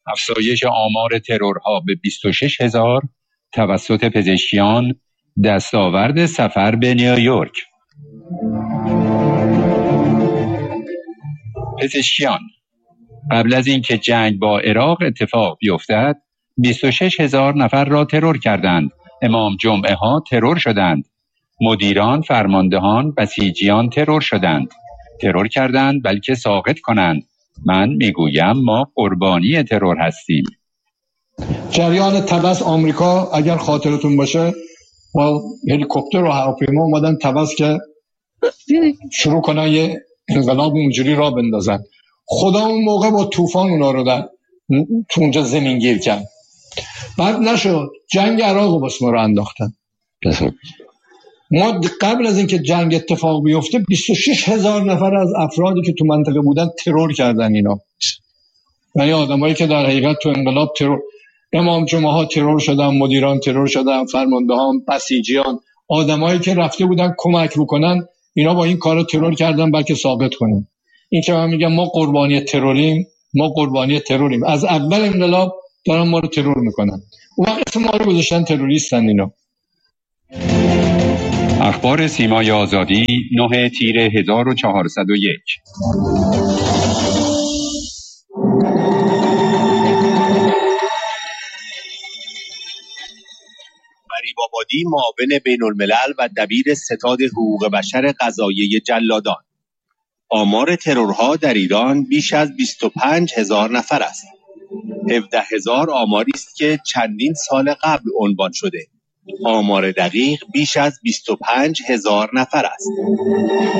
افزایش آمار ترورها به 26,000 توسط پزشکیان، دستاورد سفر به نیویورک. پزشکیان قبل از اینکه جنگ با عراق اتفاق بیفتد 26,000 نفر را ترور کردند. امام جمعه ها ترور شدند. مدیران، فرماندهان، بسیجیان ترور شدند. ترور کردند بلکه ساقط کنند. من میگویم ما قربانی ترور هستیم. جریان طبس آمریکا اگر خاطرتون باشه با هلیکوپتر و هواپیما اومدن طبس که شروع کنن یه انقلاب اونجوری را بندازن. خدا اون موقع با طوفان اونا رو در تو اونجا زمین گیر کرد. بعد نشد، جنگ عراق رو بس ما رو انداختن. ما قبل از اینکه جنگ اتفاق بیفته 26,000 نفر از افرادی که تو منطقه بودن ترور کردن اینا. یعنی آدمایی که در حقیقت تو انقلاب ترور، امام جمعه ها ترور شدن، مدیران ترور شدن، فرماندهان، بسیجیان، آدمایی که رفته بودن کمک بکنن، اینا با این کارو ترور کردن بلکه ثابت کنن. این که من میگم ما قربانی تروریم، ما قربانی تروریم. از اول انقلاب دارن ما رو ترور میکنن. اون وقت ما رو گذاشتن تروریستن اینا. اخبار سیمای آزادی 9 تیر 1401. غریب آبادی، معاون بین الملل و دبیر ستاد حقوق بشر قضاییه جلادان. آمار ترورها در ایران بیش از 25,000 نفر است. 17,000 آماری است که چندین سال قبل عنوان شده. آمار دقیق بیش از 25,000 نفر است.